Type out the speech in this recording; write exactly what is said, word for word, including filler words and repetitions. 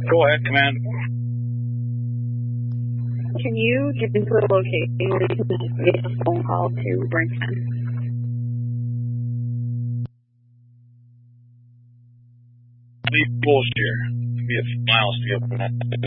Go ahead, Command. Can you get into the location where you can make a phone call to Brinkston? Leave bullshit. It'd be a miles to get from that.